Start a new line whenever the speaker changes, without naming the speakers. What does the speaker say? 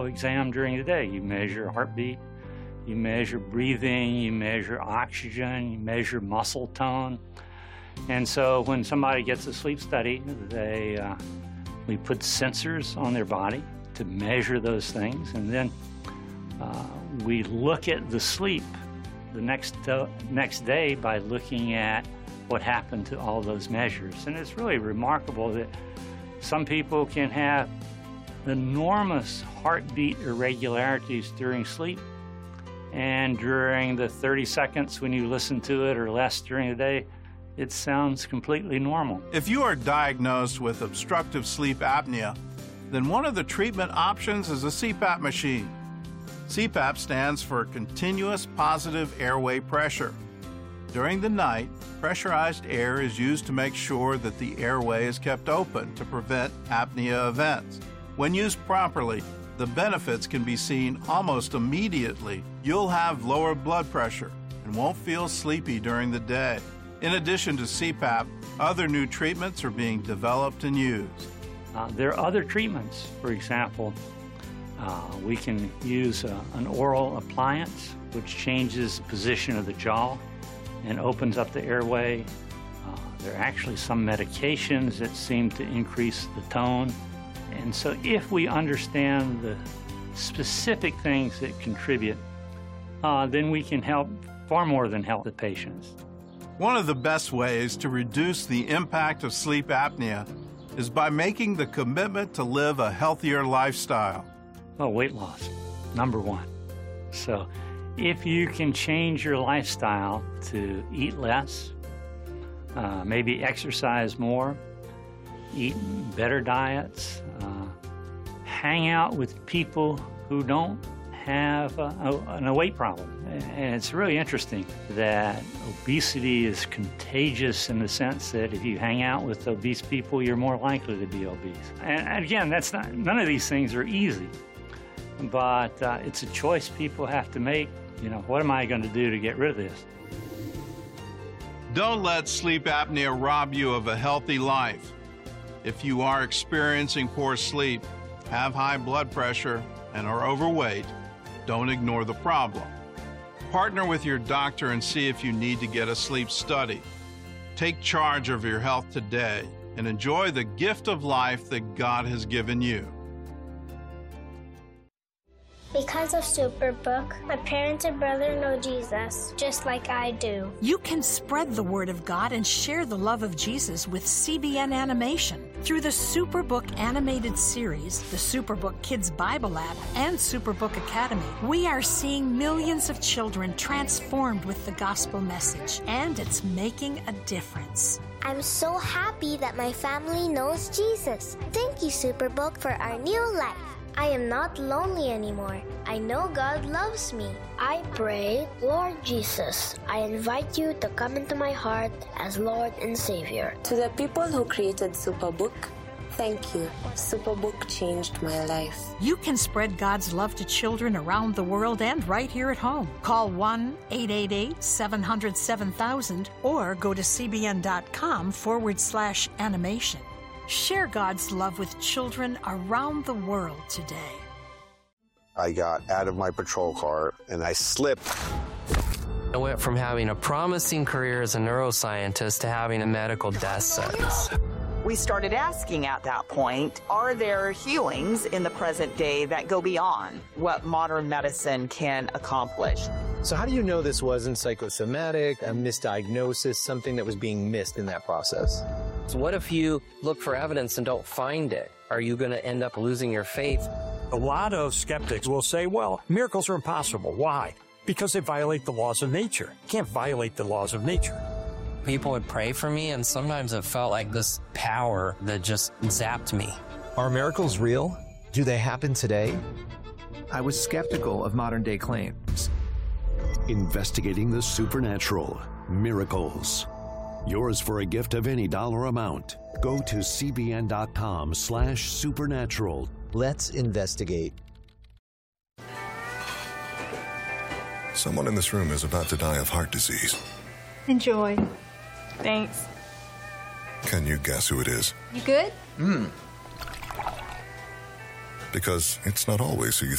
exam during the day. You measure heartbeat, you measure breathing, you measure oxygen, you measure muscle tone. And so when somebody gets a sleep study, we put sensors on their body to measure those things, and then we look at the sleep the next day by looking at what happened to all those measures. And it's really remarkable that some people can have enormous heartbeat irregularities during sleep, and during the 30 seconds when you listen to it or less during the day, it sounds completely normal.
If you are diagnosed with obstructive sleep apnea, then one of the treatment options is a CPAP machine. CPAP stands for Continuous Positive Airway Pressure. During the night, pressurized air is used to make sure that the airway is kept open to prevent apnea events. When used properly, the benefits can be seen almost immediately. You'll have lower blood pressure and won't feel sleepy during the day. In addition to CPAP, other new treatments are being developed and used.
There are other treatments. For example, we can use an oral appliance which changes the position of the jaw and opens up the airway. There are actually some medications that seem to increase the tone. And so if we understand the specific things that contribute, then we can help far more than help the patients.
One of the best ways to reduce the impact of sleep apnea is by making the commitment to live a healthier lifestyle.
Well, weight loss, number one. So if you can change your lifestyle to eat less, maybe exercise more, eat better diets, hang out with people who don't have a weight problem. And it's really interesting that obesity is contagious in the sense that if you hang out with obese people, you're more likely to be obese. And again, none of these things are easy, but it's a choice people have to make. What am I going to do to get rid of this?
Don't let sleep apnea rob you of a healthy life. If you are experiencing poor sleep, have high blood pressure, and are overweight, don't ignore the problem. Partner with your doctor and see if you need to get a sleep study. Take charge of your health today and enjoy the gift of life that God has given you.
Because of Superbook, my parents and brother know Jesus just like I do.
You can spread the word of God and share the love of Jesus with CBN Animation. Through the Superbook animated series, the Superbook Kids Bible app, and Superbook Academy, we are seeing millions of children transformed with the gospel message, and it's making a difference.
I'm so happy that my family knows Jesus. Thank you, Superbook, for our new life. I am not lonely anymore. I know God loves me. I pray, Lord Jesus, I invite you to come into my heart as Lord and Savior.
To the people who created Superbook, thank you. Superbook changed my life.
You can spread God's love to children around the world and right here at home. Call 1-888-700-7000 or go to cbn.com/animation. Share God's love with children around the world today.
I got out of my patrol car and I slipped.
I went from having a promising career as a neuroscientist to having a medical death sentence.
We started asking at that point, are there healings in the present day that go beyond what modern medicine can accomplish?
So how do you know this wasn't psychosomatic, a misdiagnosis, something that was being missed in that process?
So what if you look for evidence and don't find it? Are you going to end up losing your faith?
A lot of skeptics will say, well, miracles are impossible. Why? Because they violate the laws of nature. You can't violate the laws of nature.
People would pray for me, and sometimes it felt like this power that just zapped me.
Are miracles real? Do they happen today? I was skeptical of modern-day claims.
Investigating the supernatural. Miracles. Yours for a gift of any dollar amount. Go to cbn.com/supernatural.
Let's investigate.
Someone in this room is about to die of heart disease.
Enjoy. Thanks.
Can you guess who it is?
You good?
Because it's not always who you